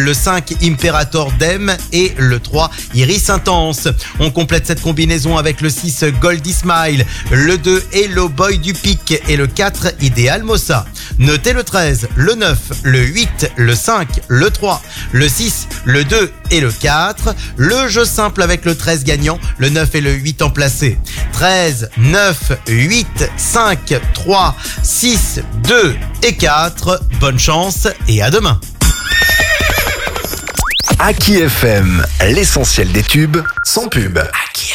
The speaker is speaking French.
le 5 Imperator Dem et le 3 Iris Intense. On complète cette combinaison avec le 6 Goldie Smile, le 2 Hello Boy du Pic et le 4 Ideal Mossa. Notez le 13, le 9, le 8, le 5, le 3, le 6, le 2 et le 4. Le jeu simple avec le 13 gagnant, le 9 et le 8 en placé. 13, 9, 8, 5, 3, 6, 2 et 4. Bonne chance et à demain. Aki FM, l'essentiel des tubes, sans pub.